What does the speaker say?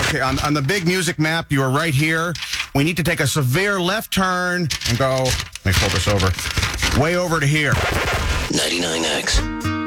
Okay, on the big music map, you are right here. We need to take a severe left turn and go, let me pull this over, way over to here. 99X.